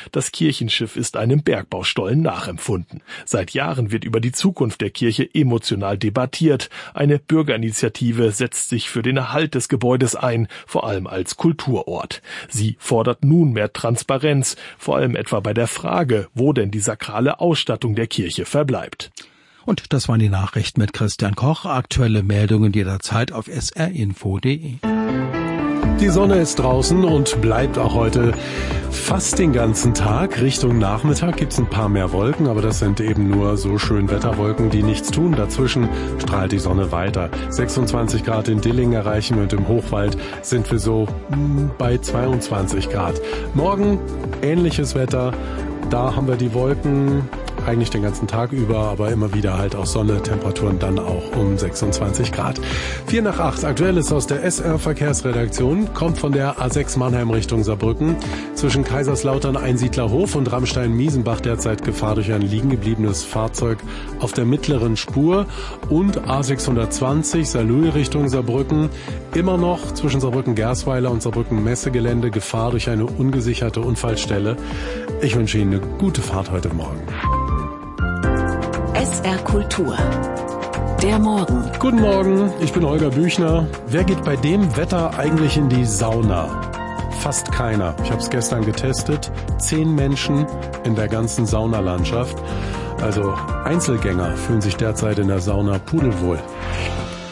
Das Kirchenschiff ist einem Bergbaustollen nachempfunden. Seit Jahren wird über die Zukunft der Kirche emotional debattiert. Eine Bürgerinitiative setzt sich für den Erhalt des Gebäudes ein, vor allem als Kulturort. Sie fordert nun mehr Transparenz, vor allem etwa bei der Frage, wo denn die sakrale Ausstattung der Kirche verbleibt. Und das waren die Nachrichten mit Christian Koch. Aktuelle Meldungen jederzeit auf srinfo.de. Die Sonne ist draußen und bleibt auch heute fast den ganzen Tag. Richtung Nachmittag gibt's ein paar mehr Wolken, aber das sind eben nur so Schönwetterwolken, die nichts tun. Dazwischen strahlt die Sonne weiter. 26 Grad in Dillingen erreichen wir und im Hochwald sind wir so bei 22 Grad. Morgen ähnliches Wetter. Da haben wir die Wolken eigentlich den ganzen Tag über, aber immer wieder halt auch Sonne, Temperaturen dann auch um 26 Grad. 7:45, Aktuelles aus der SR-Verkehrsredaktion, kommt von der A6 Mannheim Richtung Saarbrücken. Zwischen Kaiserslautern Einsiedlerhof und Rammstein-Miesenbach derzeit Gefahr durch ein liegen gebliebenes Fahrzeug auf der mittleren Spur. Und A620 Saarlouis Richtung Saarbrücken, immer noch zwischen Saarbrücken-Gersweiler und Saarbrücken-Messegelände Gefahr durch eine ungesicherte Unfallstelle. Ich wünsche Ihnen eine gute Fahrt heute Morgen. SR Kultur. Der Morgen. Guten Morgen, ich bin Holger Büchner. Wer geht bei dem Wetter eigentlich in die Sauna? Fast keiner. Ich habe es gestern getestet. 10 Menschen in der ganzen Saunalandschaft. Also Einzelgänger fühlen sich derzeit in der Sauna pudelwohl.